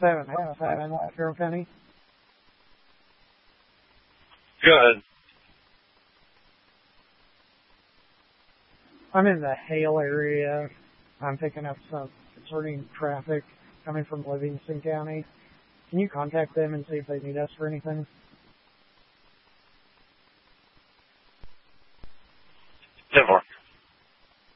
757 Carroll County. Good. I'm in the Hale area. I'm picking up some concerning traffic coming from Livingston County. Can you contact them and see if they need us for anything?